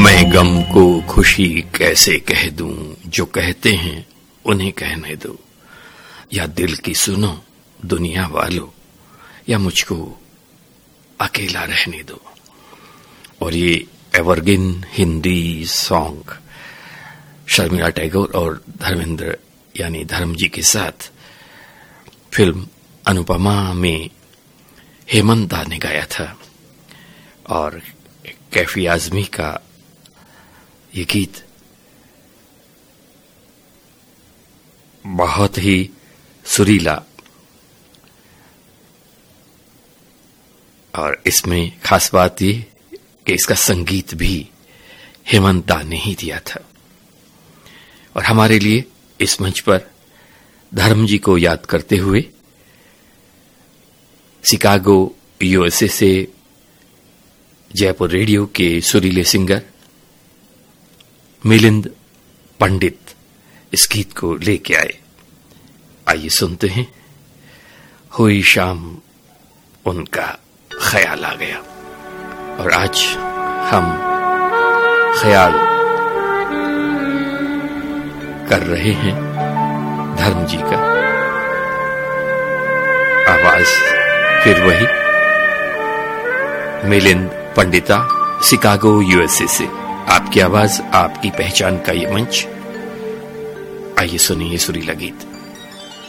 मैं गम को खुशी कैसे कह दूं, जो कहते हैं उन्हें कहने दो, या दिल की सुनो दुनिया वालों, या मुझको अकेला रहने दो। और ये एवरग्रीन हिंदी सॉन्ग शर्मिला टैगोर और धर्मेंद्र यानी धर्म जी के साथ फिल्म अनुपमा में हेमंत दा ने गाया था। और कैफी आजमी का ये गीत बहुत ही सुरीला, और इसमें खास बात ये कि इसका संगीत भी हेमंत दा ने ही दिया था। और हमारे लिए इस मंच पर धर्म जी को याद करते हुए शिकागो यूएसए से जयपुर रेडियो के सुरीले सिंगर मिलिंद पंडित इस गीत को लेके आए। आइए सुनते हैं। हुई शाम उनका ख्याल आ गया। और आज हम ख्याल कर रहे हैं धर्म जी का। आवाज फिर वही, मिलिंद पंडिता, शिकागो यूएसए से। आपकी आवाज, आपकी पहचान का ये मंच। आइए सुनिए सुरीला गीत।